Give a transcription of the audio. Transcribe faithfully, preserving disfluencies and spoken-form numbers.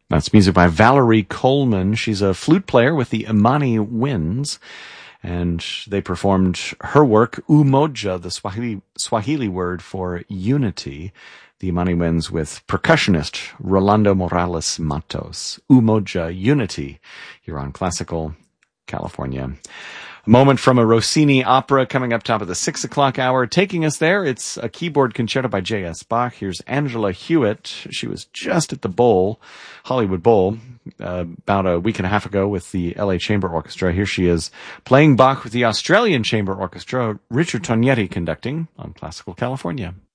That's music by Valerie Coleman. She's a flute player with the Imani Winds, and they performed her work, Umoja, the Swahili, Swahili word for unity. The Imani Winds with percussionist Rolando Morales Matos. Umoja, unity, here on Classical California. A moment from a Rossini opera coming up top of the six o'clock hour. Taking us there, it's a keyboard concerto by J S. Bach. Here's Angela Hewitt. She was just at the Bowl, Hollywood Bowl, uh, about a week and a half ago with the L A Chamber Orchestra. Here she is playing Bach with the Australian Chamber Orchestra, Richard Tognetti conducting on Classical California.